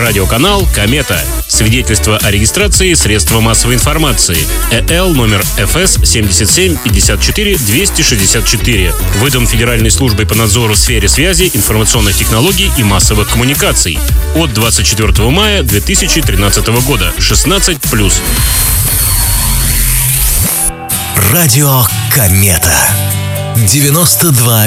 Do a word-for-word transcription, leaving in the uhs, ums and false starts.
Радиоканал «Комета». Свидетельство о регистрации средства массовой информации. ЭЛ номер эф эс семьдесят семь пятьдесят четыре двести шестьдесят четыре. Выдан Федеральной службой по надзору в сфере связи, информационных технологий и массовых коммуникаций. От двадцать четвёртого мая две тысячи тринадцатого года. шестнадцать плюс. Радио «Комета». девяносто два